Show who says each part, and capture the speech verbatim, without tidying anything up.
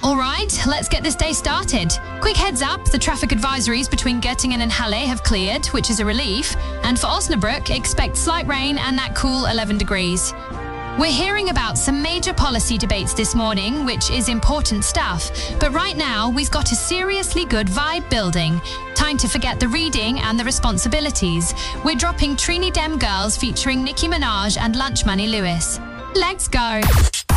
Speaker 1: All right, let's get this day started. Quick heads up, the traffic advisories between Göttingen and Halle have cleared, which is a relief. And for Osnabrück, expect slight rain and that cool eleven degrees. We're hearing about some major policy debates this morning, which is important stuff. But right now, we've got a seriously good vibe building. Time to forget the reading and the responsibilities. We're dropping Trini Dem Girls featuring Nicki Minaj and Lunch Money Lewis. Let's go!